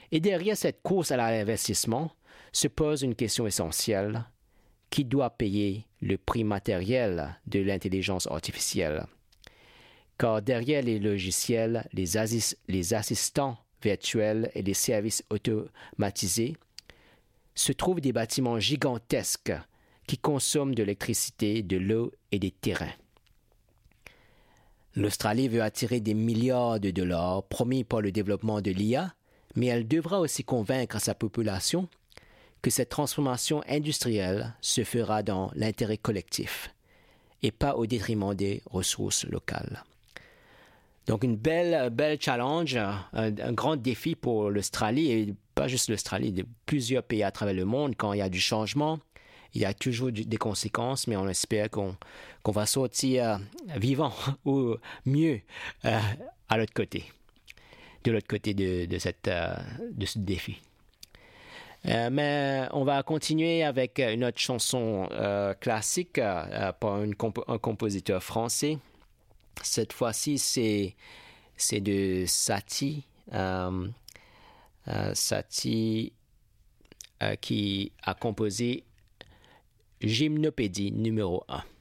Et derrière cette course à l'investissement se pose une question essentielle. Qui doit payer le prix matériel de l'intelligence artificielle? Car derrière les logiciels, les assistants virtuels et les services automatisés se trouvent des bâtiments gigantesques qui consomment de l'électricité, de l'eau et des terrains. L'Australie veut attirer des milliards de dollars promis par le développement de l'IA, mais elle devra aussi convaincre sa population que cette transformation industrielle se fera dans l'intérêt collectif et pas au détriment des ressources locales. Donc une belle challenge, un grand défi pour l'Australie, et pas juste l'Australie, de plusieurs pays à travers le monde. Quand il y a du changement, il y a toujours des conséquences, mais on espère qu'on va sortir vivant ou mieux de l'autre côté de ce défi. Mais on va continuer avec une autre chanson classique par un compositeur français. Cette fois-ci, c'est de Satie. Satie qui a composé Gymnopédie numéro 1.